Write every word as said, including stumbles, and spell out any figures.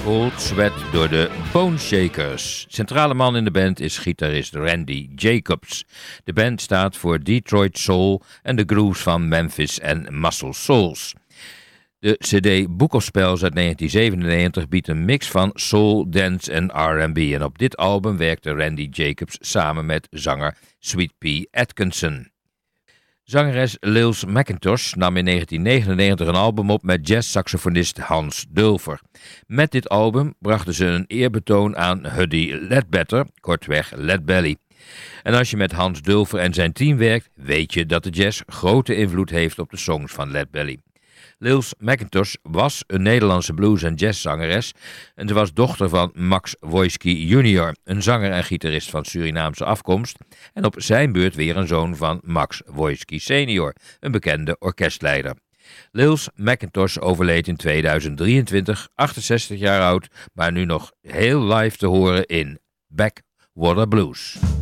Cold Sweat door de Bone Shakers. Centrale man in de band is gitarist Randy Jacobs. De band staat voor Detroit Soul en de grooves van Memphis en Muscle Souls. De cd Book of Spells uit negentien zevenennegentig biedt een mix van soul, dance en R en B. En op dit album werkte Randy Jacobs samen met zanger Sweet Pea Atkinson. Zangeres Lils McIntosh nam in negentien negenennegentig een album op met jazzsaxofonist Hans Dulfer. Met dit album brachten ze een eerbetoon aan Huddy Ledbetter, kortweg Lead Belly. En als je met Hans Dulfer en zijn team werkt, weet je dat de jazz grote invloed heeft op de songs van Lead Belly. Lils McIntosh was een Nederlandse blues- en jazzzangeres en ze was dochter van Max Wojski junior, een zanger en gitarist van Surinaamse afkomst, en op zijn beurt weer een zoon van Max Wojski senior, een bekende orkestleider. Lils McIntosh overleed in tweeduizend drieëntwintig, achtenzestig jaar oud, maar nu nog heel live te horen in Backwater Blues.